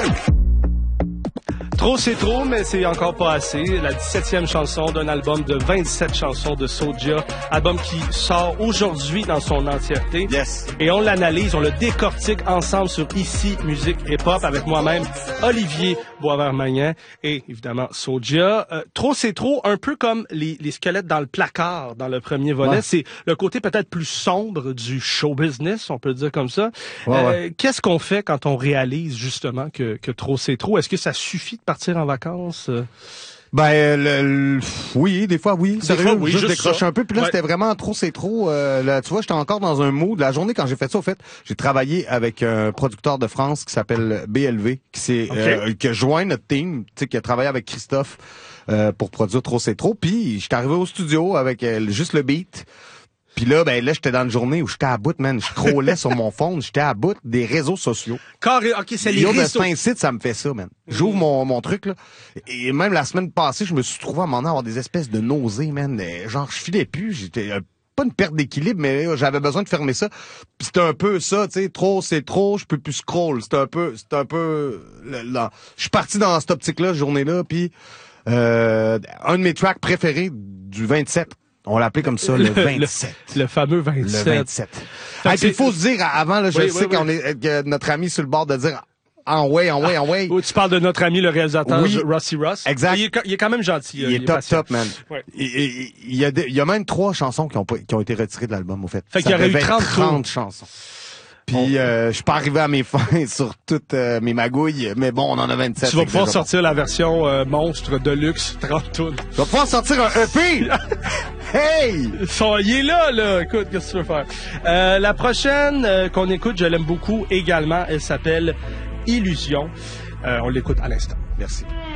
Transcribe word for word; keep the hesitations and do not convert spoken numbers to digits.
Trop c'est trop, mais c'est encore pas assez. La dix-septième chanson d'un album de vingt-sept chansons de Soulja, album qui sort aujourd'hui dans son entièreté. Yes. Et on l'analyse, on le décortique ensemble sur Ici Musique Hip Hop avec moi-même, Olivier Boisvert-Magnan et évidemment Soulja. Euh, trop c'est trop, un peu comme les, les squelettes dans le placard dans le premier volet. Ouais. C'est le côté peut-être plus sombre du show business, on peut le dire comme ça. Ouais, euh, ouais. Qu'est-ce qu'on fait quand on réalise justement que, que trop c'est trop? Est-ce que ça suffit de partir en vacances? Ben, le, le, oui, des fois, oui. Des Sérieux, fois, oui, juste, juste décrocher ça. un peu. Puis là, Ouais. c'était vraiment trop, c'est trop. Euh, là, tu vois, j'étais encore dans un mood. La journée, quand j'ai fait ça, au fait, j'ai travaillé avec un producteur de France qui s'appelle B L V, qui s'est, Okay. euh, qui a joint notre team, tu sais, qui a travaillé avec Christophe euh, pour produire Trop, c'est trop. Puis, j'étais arrivé au studio avec euh, juste le beat. Puis là, ben là, j'étais dans une journée où j'étais à bout, man. Je scrollais sur mon phone, j'étais à bout des réseaux sociaux. Carré, ok, c'est les Yo, de réseaux. site, ça me fait ça, man. J'ouvre mon, mon truc, là. Et même la semaine passée, je me suis trouvé à un moment donné à avoir des espèces de nausées, man. Genre, je filais plus. J'étais, euh, pas une perte d'équilibre, mais euh, j'avais besoin de fermer ça. Puis c'était un peu ça, tu sais. Trop, c'est trop, je peux plus scroll. C'était un peu, c'était un peu, là, là. Je suis parti dans cette optique-là, cette journée-là, puis euh, un de mes tracks préférés du vingt-sept. On l'appelait comme ça, le, le vingt-sept. Le, le fameux vingt-sept. Le vingt-sept. Et puis, il faut se dire, avant, là, je oui, sais oui, qu'on oui. est, que notre ami sur le bord de dire, en way, en way, en way. Oh, tu parles de notre ami, le réalisateur, Oui. Rusty Ross. Exact. Il est, il est quand même gentil. Il est top, patient. top, man. Ouais. Il, il, il y a des, il y a même trois chansons qui ont, pas- qui ont été retirées de l'album, au fait. Fait qu'il y Ça aurait eu devait être trente trente chansons. Puis, euh, je suis pas arrivé à mes fins sur toutes euh, mes magouilles, mais bon, on en a vingt-sept. Tu vas fait que pouvoir déjà sortir la version euh, monstre de luxe, trente tonnes. bon. Tu vas pouvoir sortir un E P! Hey! Son- Il est là, là. Écoute, qu'est-ce que tu veux faire? Euh, la prochaine euh, qu'on écoute, je l'aime beaucoup également. Elle s'appelle Illusion. Euh, on l'écoute à l'instant. Merci.